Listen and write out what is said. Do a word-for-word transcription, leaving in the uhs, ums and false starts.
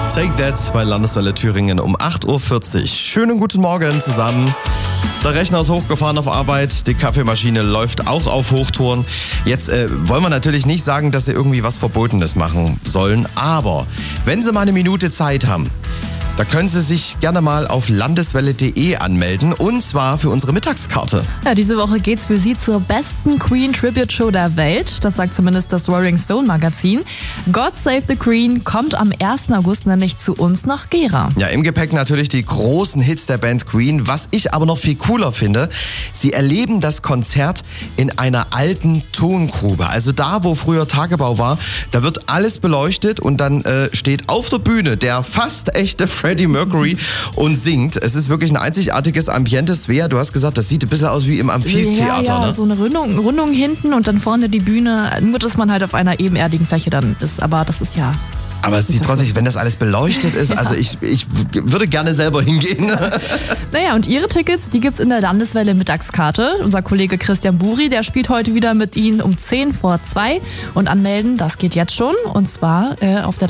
Take That bei Landeswelle Thüringen um acht Uhr vierzig. Schönen guten Morgen zusammen. Der Rechner ist hochgefahren auf Arbeit, die Kaffeemaschine läuft auch auf Hochtouren. Jetzt äh, wollen wir natürlich nicht sagen, dass Sie irgendwie was Verbotenes machen sollen, aber wenn Sie mal eine Minute Zeit haben, da können Sie sich gerne mal auf landeswelle punkt de anmelden, und zwar für unsere Mittagskarte. Ja, diese Woche geht's für Sie zur besten Queen Tribute Show der Welt. Das sagt zumindest das Rolling Stone Magazin. God Save the Queen kommt am ersten August nämlich zu uns nach Gera. Ja, im Gepäck natürlich die großen Hits der Band Queen. Was ich aber noch viel cooler finde, Sie erleben das Konzert in einer alten Tongrube. Also da, wo früher Tagebau war, da wird alles beleuchtet und dann äh, steht auf der Bühne der fast echte Freddie Mercury und singt. Es ist wirklich ein einzigartiges Ambiente. Svea, du hast gesagt, das sieht ein bisschen aus wie im Amphitheater. Ja, ja, ne? so eine Rundung, Rundung hinten und dann vorne die Bühne. Nur, dass man halt auf einer ebenerdigen Fläche dann ist. Aber das ist ja... Aber es sieht trotzdem, wenn das alles beleuchtet ist, Ja. also ich, ich würde gerne selber hingehen. Naja, und Ihre Tickets, die gibt's in der Landeswelle Mittagskarte. Unser Kollege Christian Buri, der spielt heute wieder mit Ihnen um zehn vor zwei. Und anmelden, das geht jetzt schon. Und zwar äh, auf der